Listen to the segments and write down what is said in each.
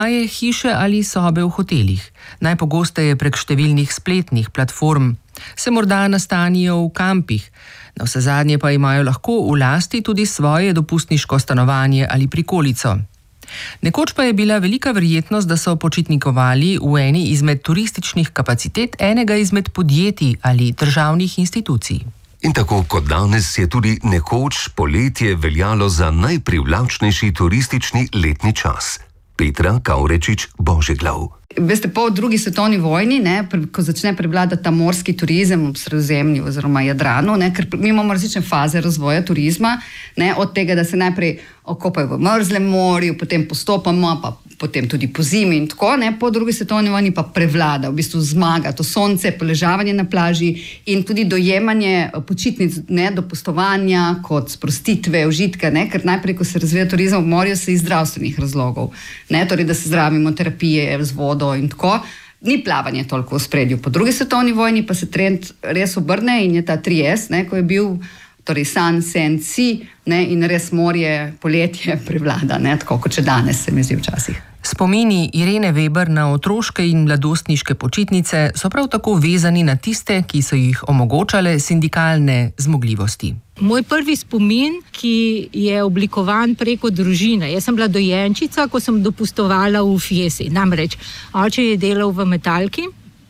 Naje hiše ali sobe v hotelih, najpogosteje prek številnih spletnih platform, se morda nastanijo v kampih, navsezadnje pa imajo lahko v lasti tudi svoje dopustniško stanovanje ali prikolico. Nekoč pa je bila velika verjetnost, da so počitnikovali v eni izmed turističnih kapacitet enega izmed podjetij ali državnih institucij. In tako kot danes je tudi nekoč poletje veljalo za najprivlačnejši turistični letni čas. Petra Kavrečič, Božiglav. Veste, po drugi svetovni vojni, ko začne prevladati ta morski turizem v Sredozemlju oziroma Jadranu, ker mi imamo različne faze razvoja turizma, od tega, da se najprej okopajo v mrzlem morju, potem postopoma, pa potem tudi po zimi in tako, po drugi svetovni vojni pa prevlada, v bistvu zmaga to sonce, poležavanje na plaži in tudi dojemanje počitnic, dopustovanja kot sprostitve, užitka, ker najprej, ko se razvija turizem v morju, se iz zdravstvenih razlogov, torej, da se zdravimo terapije z vodo in tako. Ni plavanje toliko v spredju. Po drugi svetovni vojni pa se trend res obrne in je ta 3S, ko je bil torej sun, sand, sea, in res morje, poletje prevlada, tako kot še danes se mi zdi včasih. Spomini Irene Weber na otroške in mladostniške počitnice so prav tako vezani na tiste, ki so jih omogočale sindikalne zmogljivosti. Moj prvi spomin, ki je oblikovan preko družine. Jaz sem bila dojenčica, ko sem dopustovala v Fiesi. Namreč, oče je delal v Metalki.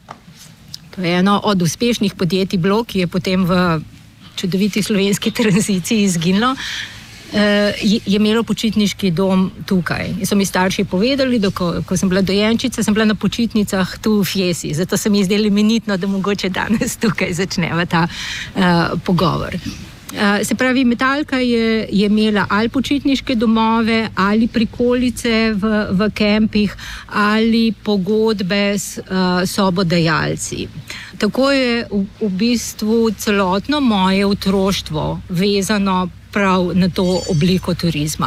To je eno od uspešnih podjetij bilo, ki je potem v čudoviti slovenski tranziciji izginilo. Je imelo počitniški dom tukaj. In so mi starši povedali, da ko sem bila dojenčica, sem bila na počitnicah tu v Fiesi. Zato se mi je zdelo imenitno, da mogoče danes tukaj začneva ta pogovor. Se pravi, Metalka je imela ali počitniške domove, ali prikolice v kempih, ali pogodbe s sobodajalci. Tako je v bistvu celotno moje otroštvo vezano prav na to obliko turizma.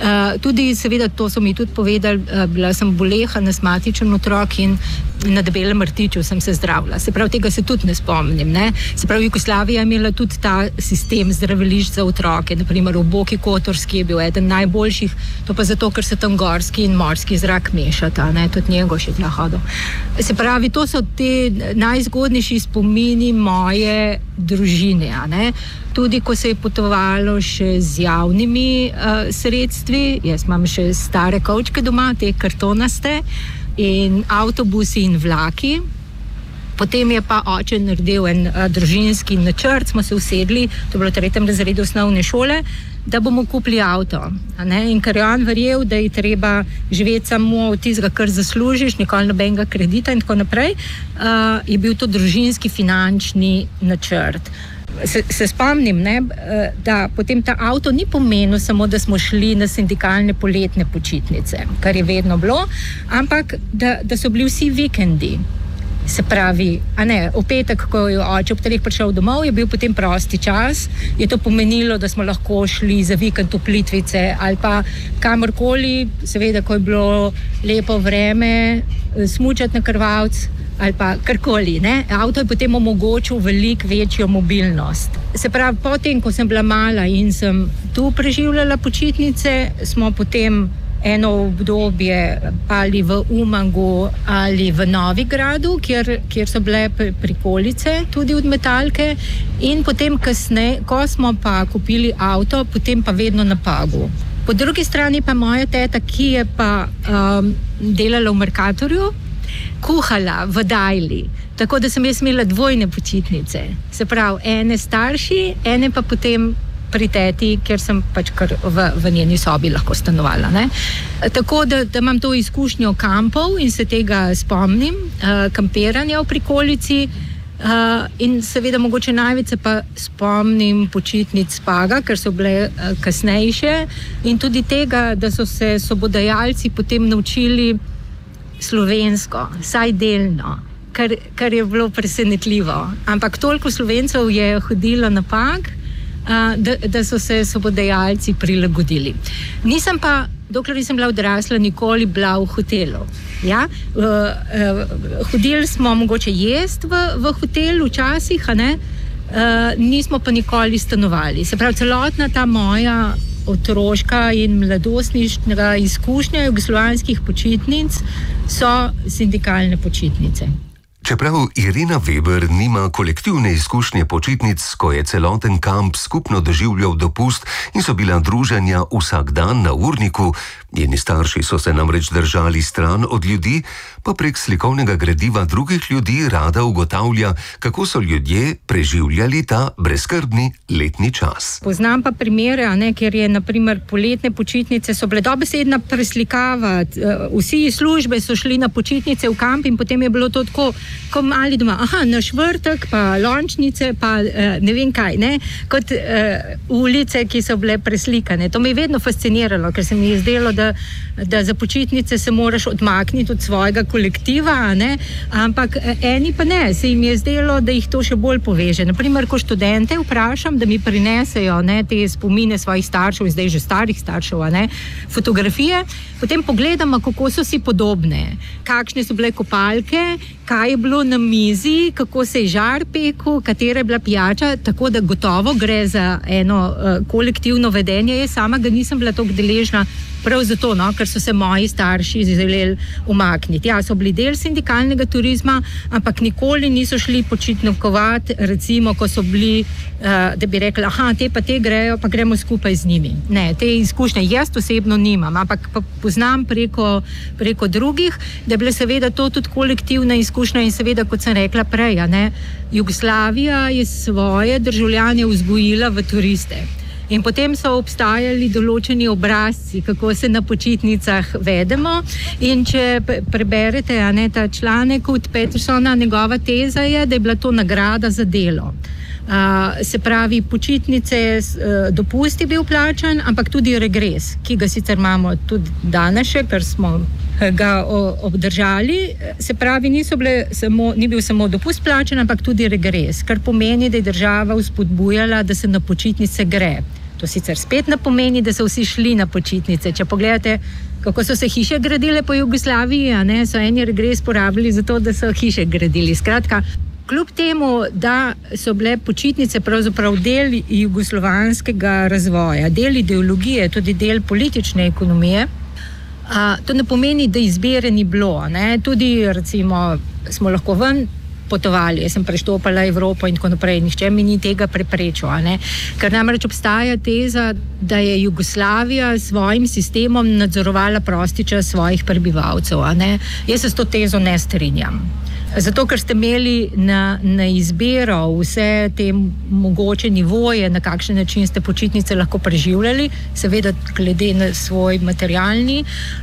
Tudi, seveda, to so mi tudi povedali, bila sem boleha, astmatičen otrok in na Debelem rtiču sem se zdravila. Se pravi, tega se tudi ne spomnim. Se pravi, Jugoslavija je imela tudi ta sistem zdravilišč za otroke. Naprimer, v Boki Kotorski je bil eden najboljših, to pa zato, ker se tam gorski in morski zrak mešata. Tudi njego še tja hodil. Se pravi, to so te najzgodnejši spomini moje družine. Tudi, ko se je potovalo še z javnimi sredstvi, jaz imam še stare kovčke doma, te kartonaste, in avtobusi in vlaki. Potem je pa oče naredil en družinski načrt, smo se usedli, to je bilo v 3. razredu osnovne šole, da bomo kupili avto. In ker je on verjel, da je treba živeti samo od tistega, kar zaslužiš, nikoli nobenega kredita in tako naprej, je bil to družinski finančni načrt. Se spomnim, da potem ta avto ni pomenil samo, da smo šli na sindikalne poletne počitnice, kar je vedno bilo, ampak da so bili vsi vikendi. Se pravi, v petek, ko je oče ob 3 prišel domov, je bil potem prosti čas, je to pomenilo, da smo lahko šli za vikend v Plitvice ali pa kamorkoli, seveda, ko je bilo lepo vreme, smučati na Krvavec ali pa karkoli. Avto je potem omogočil veliko večjo mobilnost. Se pravi, potem, ko sem bila mala in sem tu preživljala počitnice, smo potem eno obdobje ali v Umangu ali v Novigradu, kjer so bile prikolice tudi od Metalke, in potem kasneje, ko smo pa kupili avto, potem pa vedno na Pagu. Po drugi strani pa moja teta, ki je pa delala v Mercatorju, kuhala v Dajli, tako da sem jaz imela dvojne počitnice. Se pravi, ene starši, ene pa potem pri teti, ker sem pač kar v njeni sobi lahko stanovala. Tako da imam to izkušnjo kampov in se tega spomnim, kampiranja v prikolici, in seveda mogoče največ se pa spomnim počitnic Paga, ker so bile kasnejše, in tudi tega, da so se sobodajalci potem naučili slovensko, saj delno, kar je bilo presenetljivo. Ampak toliko Slovencev je hodilo na Pag, da so se sobodajalci prilagodili. Nisem pa, dokler nisem bila odrasla, nikoli bila v hotelu. Hodili smo mogoče jesti v hotelu včasih, nismo pa nikoli stanovali. Se pravi, celotna ta moja otroška in mladostniška izkušnja jugoslovanskih počitnic so sindikalne počitnice. Čeprav Irena Weber nima kolektivne izkušnje počitnic, ko je celoten kamp skupno doživljal dopust in so bila druženja vsak dan na urniku, njeni starši so se namreč držali stran od ljudi, pa prek slikovnega gradiva drugih ljudi rada ugotavlja, kako so ljudje preživljali ta brezskrbni letni čas. Poznam pa primere, ker je naprimer poletne počitnice so bile dobesedna preslikava, vsi iz službe so šli na počitnice v kamp in potem je bilo to tako, ko mali doma, naš vrtek, pa lončnice, pa ne vem kaj, kot ulice, ki so bile preslikane. To me je vedno fasciniralo, ker se mi je zdelo, da za počitnice se moraš odmakniti od svojega kolektiva, ampak eni pa ne, se jim je zdelo, da jih to še bolj poveže. Naprimer, ko študente vprašam, da mi prinesejo te spomine svojih staršev, zdaj že starih staršev, fotografije, potem pogledamo, kako so si podobne, kakšne so bile kopalke, kaj je bilo na mizi, kako se je žar pekel, katera je bila pijača, tako da gotovo gre za eno kolektivno vedenje. Jaz sama ga nisem bila toliko deležna, prav zato, ker so se moji starši želeli umakniti. Ja, so bili del sindikalnega turizma, ampak nikoli niso šli počitnikovati, recimo, ko so bili, da bi rekli, te pa te grejo, pa gremo skupaj z njimi. Ne, te izkušnje jaz osebno nimam, ampak pa poznam preko drugih, da je bila seveda to tudi kolektivna izkušnja in seveda, kot sem rekla prej, Jugoslavija je svoje državljane vzgojila v turiste. In potem so obstajali določeni obrazci, kako se na počitnicah vedemo. In če preberete ta članek od Petersona, njegova teza je, da je bila to nagrada za delo. Se pravi, počitnice, dopust je bil plačan, ampak tudi regres, ki ga sicer imamo tudi danes še, ker smo ga obdržali. Se pravi, ni bil samo dopust plačan, ampak tudi regres, kar pomeni, da je država vzpodbujala, da se na počitnice gre. To sicer spet ne pomeni, da so vsi šli na počitnice. Če pogledate, kako so se hiše gradile po Jugoslaviji, so eni regres porabili za to, da so hiše gradili. Skratka, kljub temu, da so bile počitnice pravzaprav del jugoslovanskega razvoja, del ideologije, tudi del politične ekonomije, to ne pomeni, da izbire ni bilo. Tudi, recimo, smo lahko ven potovali, jaz sem preštopala Evropo in tako naprej, nihče mi ni tega preprečil, ker namreč obstaja teza, da je Jugoslavija s svojim sistemom nadzorovala prosti čas svojih prebivalcev, Jaz se s to tezo ne strinjam. Zato, ker ste imeli na izbiro vse te mogoče nivoje, na kakšen način ste počitnice lahko preživljali, seveda glede na svoj materialni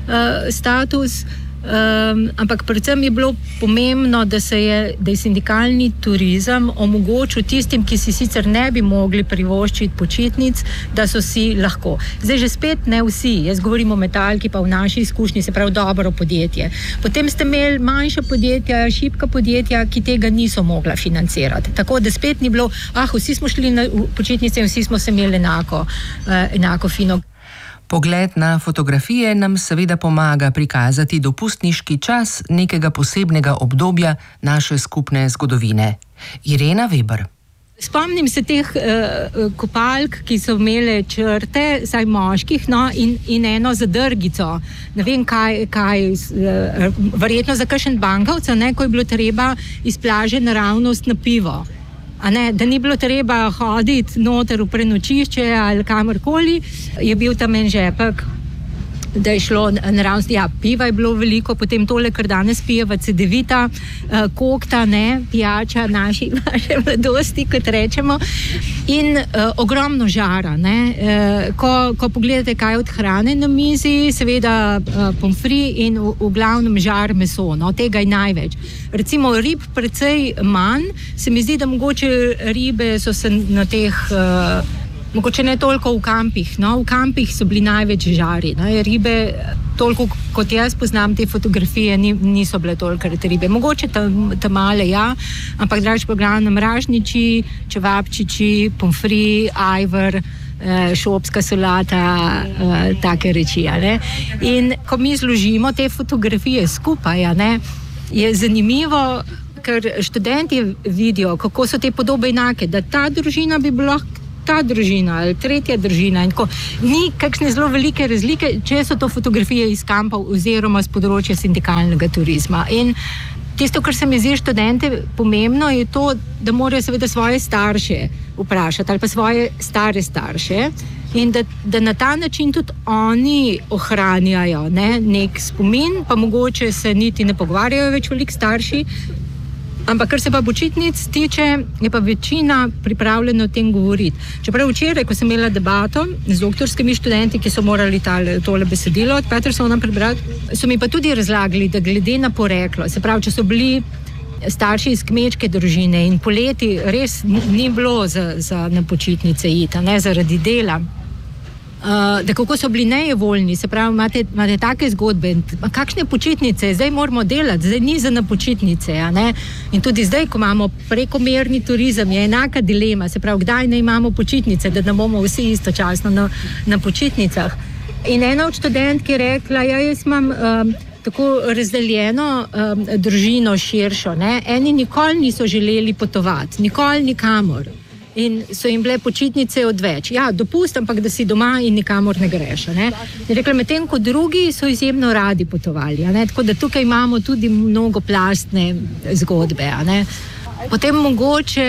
status, ampak predvsem je bilo pomembno, da je sindikalni turizem omogočil tistim, ki si sicer ne bi mogli privoščiti počitnic, da so si lahko. Zdaj že spet ne vsi, jaz govorim o Metalki, pa v naši izkušnji, se pravi dobro podjetje. Potem ste imeli manjša podjetja, šibka podjetja, ki tega niso mogla financirati. Tako da spet ni bilo, vsi smo šli na počitnice in vsi smo se imeli enako fino. Pogled na fotografije nam seveda pomaga prikazati dopustniški čas nekega posebnega obdobja naše skupne zgodovine. Irena Weber. Spomnim se teh kopalk, ki so imele črte, saj moških, in eno zadrgico. Ne vem kaj verjetno za kakšen bankavca, ko je bilo treba iz plaže naravnost na pivo. Da ni bilo treba hoditi noter v prenočišče ali kamorkoli, je bil tam en žepek, da je šlo naravnost. Piva je bilo veliko, potem tole, kar danes pijeva, cedevita, kokta, pijača naše mladosti, kot rečemo, in ogromno žara. Ko pogledate, kaj je od hrane na mizi, seveda pomfri in v glavnem žar meso, tega je največ. Recimo rib precej manj, se mi zdi, da mogoče ribe so se na teh mogoče ne toliko v kampih, v kampih so bili največ žari, ribe, toliko kot jaz poznam te fotografije, niso bile toliko ribe, mogoče ta male, ampak drugače poglavnem mražniči, čevapčiči, pomfri, ajvar, šopska solata, take reči, In ko mi zložimo te fotografije skupaj, je zanimivo, ker študenti vidijo, kako so te podobe enake, da ta družina bi bila ta družina ali tretja družina. In tako, ni kakšne zelo velike razlike, če so to fotografije iz kampov oziroma z področja sindikalnega turizma. In tisto, kar se mi zdi študente pomembno, je to, da morajo seveda svoje starše vprašati ali pa svoje stare starše in da na ta način tudi oni ohranjajo nek spomin, pa mogoče se niti ne pogovarjajo več veliko starši. Ampak kar se pa počitnic tiče, je pa večina pripravljena o tem govoriti. Čeprav včeraj, ko sem imela debato z doktorskimi študenti, ki so morali tole besedilo od Petersona prebrati, so mi pa tudi razlagali, da glede na poreklo, se pravi, če so bili starši iz kmečke družine in poleti res ni bilo za na počitnice iti, zaradi dela, da kako so bili nejevoljni, se pravi, imate take zgodbe, kakšne počitnice, zdaj moramo delati, zdaj ni za na počitnice, in tudi zdaj, ko imamo prekomerni turizem, je enaka dilema, se pravi, kdaj ne imamo počitnice, da ne bomo vsi istočasno na počitnicah. In ena od študentk je rekla, jaz imam tako razdeljeno družino širšo, eni nikoli niso želeli potovati, nikoli nikamor. In so jim bile počitnice odveč. Ja, dopust, ampak da si doma in nikamor ne greš. Rekla, medtem ko drugi so izjemno radi potovali. Tako da tukaj imamo tudi mnogoplastne zgodbe. Potem mogoče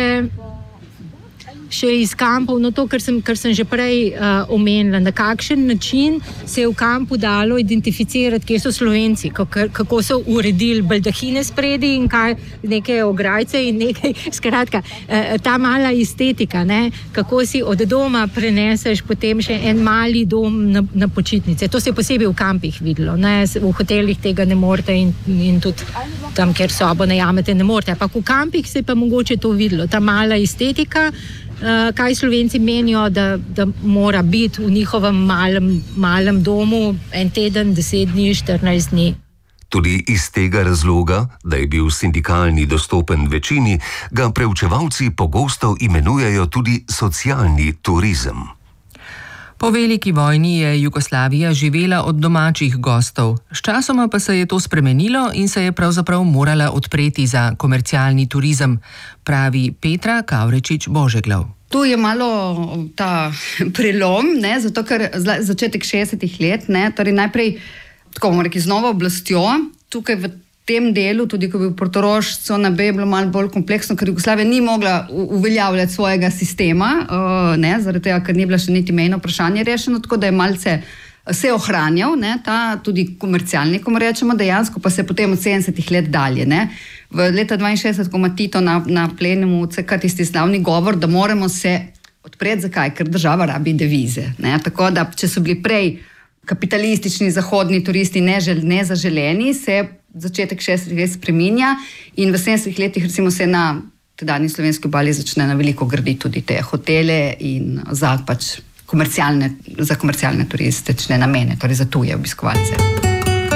še iz kampov, to, kar sem že prej omenila, na kakšen način se je v kampu dalo identificirati, kje so Slovenci, kako so uredili baldahine spredi in kaj, neke ograjce in nekaj, skratka, ta mala estetika, kako si od doma preneseš potem še en mali dom na počitnice. To se je posebej v kampih videlo, v hotelih tega ne morete in tudi tam, kjer sobo najamete, ne morete, ampak v kampih se je pa mogoče to videlo, ta mala estetika, kaj Slovenci menijo, da mora biti v njihovem malem domu en teden, 10 dni, 14 dni. Tudi iz tega razloga, da je bil sindikalni dostopen večini, ga preučevalci pogosto imenujejo tudi socialni turizem. Po veliki vojni je Jugoslavija živela od domačih gostov, sčasoma pa se je to spremenilo in se je pravzaprav morala odpreti za komercialni turizem, pravi Petra Kavrečič-Božeglav. Tu je malo ta prelom, zato ker začetek 60-ih let, torej najprej, tako bomo rekli, z novo oblastjo, tukaj v tem delu, tudi ko bi v Portorož, je bilo malo bolj kompleksno, ker Jugoslavija ni mogla uveljavljati svojega sistema, zaradi tega, ker ni bila še niti mejno vprašanje rešeno, tako da je malce se ohranjal, ta tudi komercialni, ko rečemo, dejansko pa se potem od 70-ih let dalje. V leta 62, ko ima Tito na plenemu CK tisti slavni govor, da moramo se odpreti, zakaj? Ker država rabi devize. Tako da, če so bili prej kapitalistični zahodni turisti nezaželeni, se začetek 60 let spreminja in v 70 letih recimo se na tedajni slovenski obali začne na veliko graditi tudi te hotele in za komercialne turistične namene, torej za tuje obiskovalce.